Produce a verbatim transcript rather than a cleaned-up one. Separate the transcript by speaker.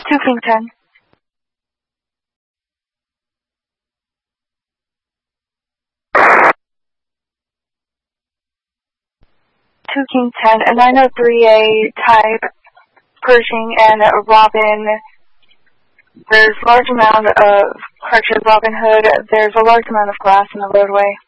Speaker 1: Two king ten. Two king ten, a nine oh three A type Pershing and a Robin. There's a large amount of, correction, Robin Hood. There's a large amount of glass in the roadway.